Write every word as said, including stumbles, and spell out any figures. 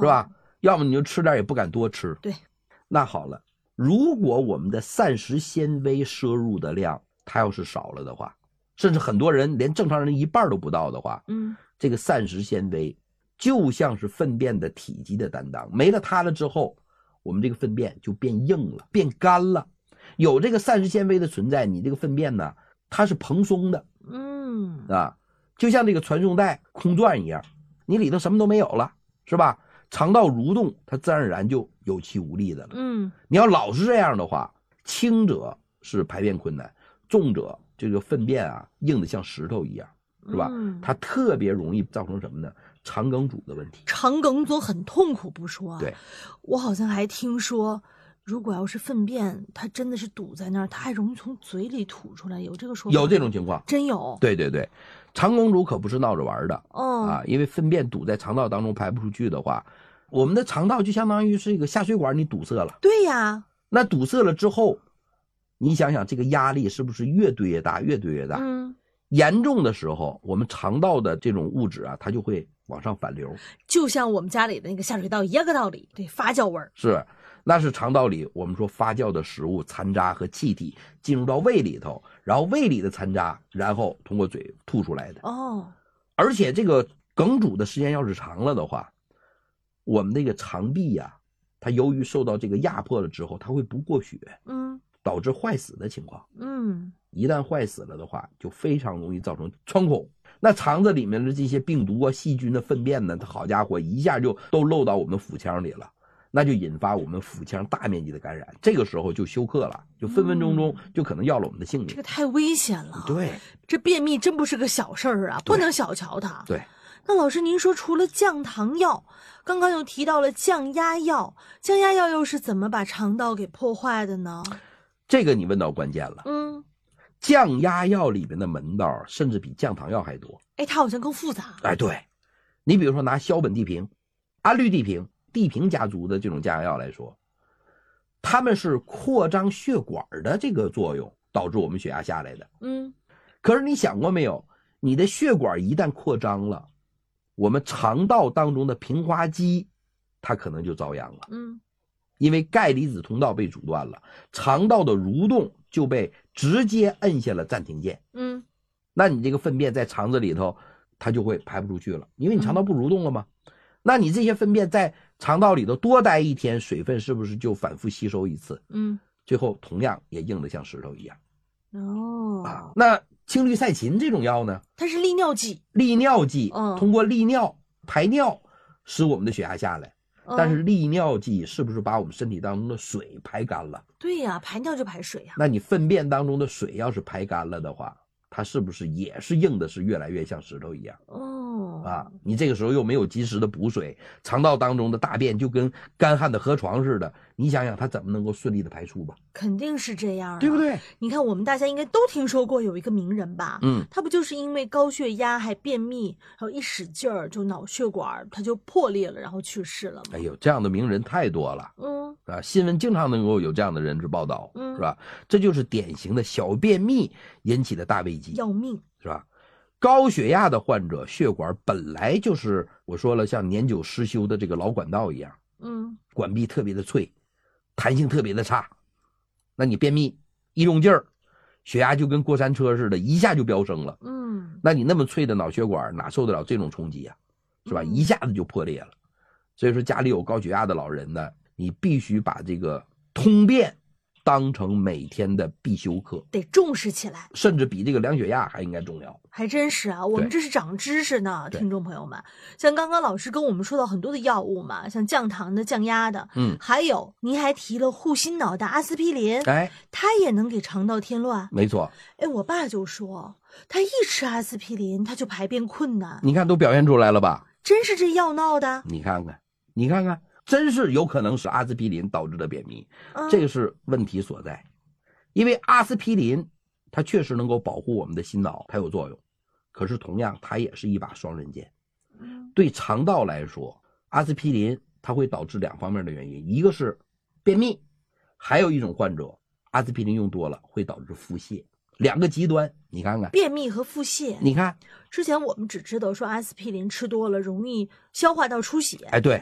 是吧？要么你就吃点也不敢多吃。 对， 那好了，如果我们的膳食纤维摄入的量它要是少了的话，甚至很多人连正常人一半都不到的话， 嗯， 这个膳食纤维就像是粪便的体积的担当，没了它了之后，我们这个粪便就变硬了，变干了。有这个膳食纤维的存在，你这个粪便呢，它是蓬松的， 嗯啊，就像这个传送带空转一样，你里头什么都没有了，是吧？肠道蠕动，它自然而然就有气无力的了。 嗯， 你要老是这样的话，轻者是排便困难，重者这个粪便啊硬得像石头一样，是吧？ 嗯、 它特别容易造成什么呢？肠梗阻的问题。 肠梗阻很痛苦不说， 对， 我好像还听说，如果要是粪便它真的是堵在那儿，它还容易从嘴里吐出来，有这个说法？ 有这种情况， 真有。 对对对，肠梗阻可不是闹着玩的、 哦、 啊，因为粪便堵在肠道当中排不出去的话，我们的肠道就相当于是一个下水管，你堵塞了。 对呀， 那堵塞了之后，你想想这个压力是不是越堆越大，越堆越大？ 嗯， 严重的时候，我们肠道的这种物质啊，它就会往上反流， 就像我们家里的那个下水道一样个道理。对，发酵味儿是，那是肠道里我们说发酵的食物残渣和气体进入到胃里头，然后胃里的残渣，然后通过嘴吐出来的。 哦， 而且这个梗阻的时间要是长了的话，我们这个肠壁呀、啊，它由于受到这个压迫了之后，它会不过血， 嗯， 导致坏死的情况。 嗯， 一旦坏死了的话，就非常容易造成穿孔。那肠子里面的这些病毒啊、细菌的粪便呢，它好家伙，一下就都漏到我们腹腔里了，那就引发我们腹腔大面积的感染。这个时候就休克了，就分分钟钟就可能要了我们的性命。 这个太危险了。 对， 这便秘真不是个小事儿啊，不能小瞧它。 对。 那老师，您说除了降糖药，刚刚又提到了降压药，降压药又是怎么把肠道给破坏的呢？ 这个你问到关键了。 嗯， 降压药里面的门道甚至比降糖药还多。 哎，它好像更复杂。 哎，对，你比如说拿硝苯地平、氨氯地平、地平家族的这种降压药来说，它们是扩张血管的这个作用导致我们血压下来的。 嗯， 可是你想过没有，你的血管一旦扩张了，我们肠道当中的平滑肌它可能就遭殃了。 嗯， 因为钙离子通道被阻断了，肠道的蠕动就被直接摁下了暂停键。 嗯， 那你这个粪便在肠子里头它就会排不出去了，因为你肠道不蠕动了吗？嗯、那你这些粪便在肠道里头多待一天，水分是不是就反复吸收一次？ 嗯， 最后同样也硬得像石头一样。 哦， 啊，那氢氯噻嗪这种药呢？ 它是利尿剂。 利尿剂， 嗯， 通过利尿排尿使我们的血压下来。 嗯、 但是利尿剂是不是把我们身体当中的水排干了？ 对呀，排尿就排水呀。 那你粪便当中的水要是排干了的话，它是不是也是硬的是越来越像石头一样？ 哦， 啊，你这个时候又没有及时的补水，肠道当中的大便就跟干旱的河床似的，你想想它怎么能够顺利的排出吧？ 肯定是这样、啊， 对不对？ 你看我们大家应该都听说过有一个名人吧？ 嗯， 他不就是因为高血压还便秘，然后一使劲儿就脑血管他就破裂了，然后去世了吗？ 哎呦，这样的名人太多了。 嗯， 啊，新闻经常能够有这样的人之报道， 嗯， 是吧？这就是典型的小便秘引起的大危机， 要命， 是吧？高血压的患者血管本来就是我说了像年久失修的这个老管道一样， 嗯， 管壁特别的脆，弹性特别的差。那你便秘一用劲儿，血压就跟过山车似的，一下就飙升了。 嗯， 那你那么脆的脑血管哪受得了这种冲击啊？是吧？ 嗯、 一下子就破裂了。所以说家里有高血压的老人呢，你必须把这个通便当成每天的必修课， 得重视起来， 甚至比这个量血压还应该重要。 还真是啊，我们这是长知识呢，听众朋友们。像刚刚老师跟我们说到很多的药物嘛，像降糖的、降压的， 嗯， 还有您还提了护心脑的阿司匹林， 哎， 它也能给肠道添乱。 没错， 哎，我爸就说，他一吃阿司匹林，他就排便困难。 你看都表现出来了吧？ 真是这药闹的。 你看看，你看看。真是有可能是阿司匹林导致的便秘， 嗯、 这个是问题所在。因为阿司匹林它确实能够保护我们的心脑，它有作用，可是同样它也是一把双刃剑。 嗯、 对肠道来说，阿司匹林它会导致两方面的原因，一个是便秘，还有一种患者阿司匹林用多了会导致腹泻。两个极端，你看看， 便秘和腹泻。 你看， 之前我们只知道说阿司匹林吃多了容易消化道出血， 哎，对，